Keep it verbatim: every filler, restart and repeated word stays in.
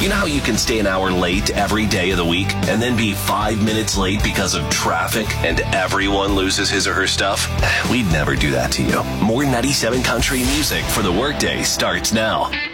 You know how you can stay an hour late every day of the week and then be five minutes late because of traffic and everyone loses his or her stuff? We'd never do that to you. More ninety-seven Country Music for the workday starts now.